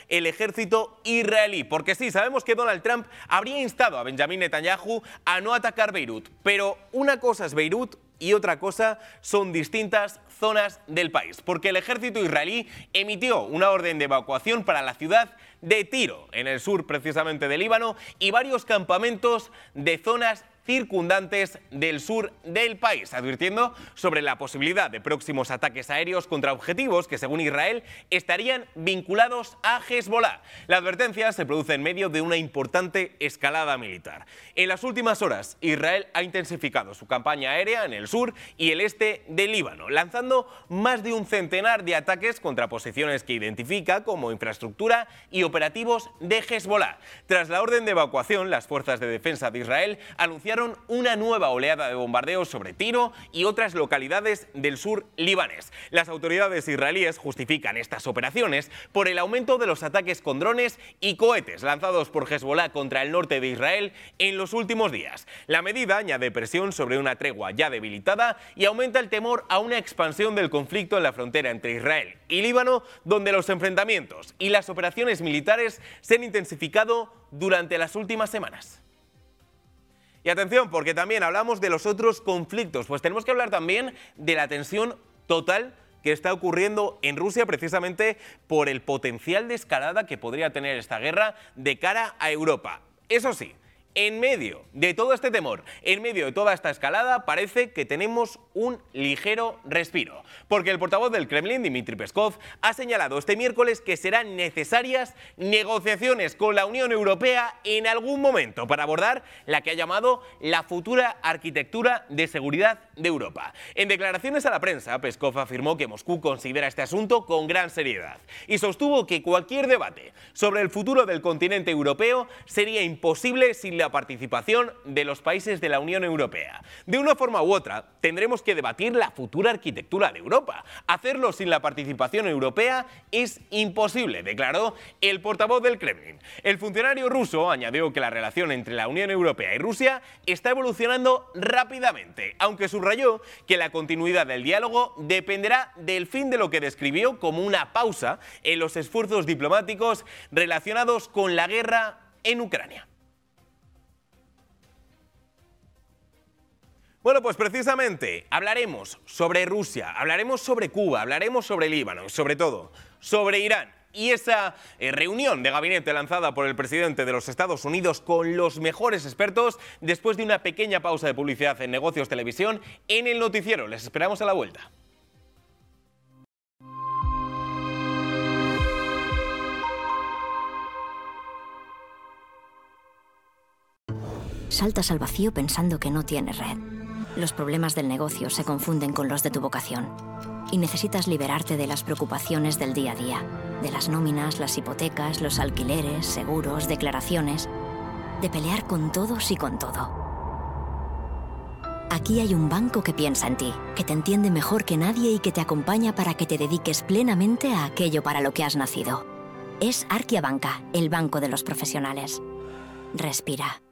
el ejército israelí. Porque sí, sabemos que Donald Trump habría instado a Benjamin Netanyahu a no atacar Beirut, pero una cosa es Beirut y otra cosa son distintas zonas del país, porque el ejército israelí emitió una orden de evacuación para la ciudad de Tiro, en el sur precisamente de Líbano, y varios campamentos de zonas circundantes del sur del país, advirtiendo sobre la posibilidad de próximos ataques aéreos contra objetivos que, según Israel, estarían vinculados a Hezbollah. La advertencia se produce en medio de una importante escalada militar. En las últimas horas, Israel ha intensificado su campaña aérea en el sur y el este del Líbano, lanzando más de un centenar de ataques contra posiciones que identifica como infraestructura y operativos de Hezbollah. Tras la orden de evacuación, las fuerzas de defensa de Israel anunciaron una nueva oleada de bombardeos sobre Tiro y otras localidades del sur libanés. Las autoridades israelíes justifican estas operaciones por el aumento de los ataques con drones y cohetes lanzados por Hezbollah contra el norte de Israel en los últimos días. La medida añade presión sobre una tregua ya debilitada y aumenta el temor a una expansión del conflicto en la frontera entre Israel y Líbano, donde los enfrentamientos y las operaciones militares se han intensificado durante las últimas semanas. Y atención, porque también hablamos de los otros conflictos, pues tenemos que hablar también de la tensión total que está ocurriendo en Rusia, precisamente por el potencial de escalada que podría tener esta guerra de cara a Europa. Eso sí, en medio de todo este temor, en medio de toda esta escalada, parece que tenemos un ligero respiro, porque el portavoz del Kremlin, Dmitry Peskov, ha señalado este miércoles que serán necesarias negociaciones con la Unión Europea en algún momento para abordar la que ha llamado la futura arquitectura de seguridad de Europa. En declaraciones a la prensa, Peskov afirmó que Moscú considera este asunto con gran seriedad y sostuvo que cualquier debate sobre el futuro del continente europeo sería imposible sin la participación de los países de la Unión Europea. De una forma u otra, tendremos que debatir la futura arquitectura de Europa. Hacerlo sin la participación europea es imposible, declaró el portavoz del Kremlin. El funcionario ruso añadió que la relación entre la Unión Europea y Rusia está evolucionando rápidamente, aunque subrayó que la continuidad del diálogo dependerá del fin de lo que describió como una pausa en los esfuerzos diplomáticos relacionados con la guerra en Ucrania. Bueno, pues precisamente hablaremos sobre Rusia, hablaremos sobre Cuba, hablaremos sobre Líbano y sobre todo sobre Irán y esa reunión de gabinete lanzada por el presidente de los Estados Unidos con los mejores expertos después de una pequeña pausa de publicidad en Negocios Televisión en el noticiero. Les esperamos a la vuelta. Saltas al vacío pensando que no tienes red. Los problemas del negocio se confunden con los de tu vocación. Y necesitas liberarte de las preocupaciones del día a día. De las nóminas, las hipotecas, los alquileres, seguros, declaraciones. De pelear con todos y con todo. Aquí hay un banco que piensa en ti, que te entiende mejor que nadie y que te acompaña para que te dediques plenamente a aquello para lo que has nacido. Es Arkia Banca, el banco de los profesionales. Respira.